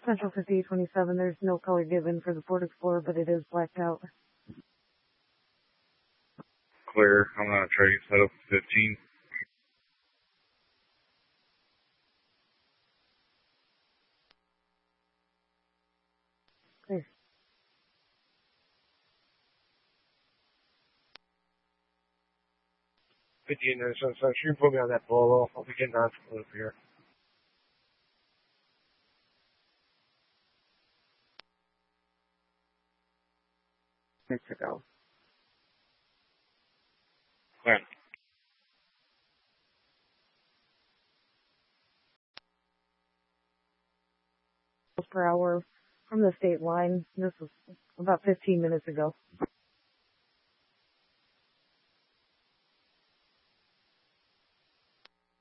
Central 5827, there's no color given for the Ford Explorer, but it is blacked out. Clear. I'm going to try to get set up for 15. Clear. So you can put me on that Bolo. I'll be getting on to the loop here. Mr. Go. Clear. Per hour from the state line. This was about 15 minutes ago.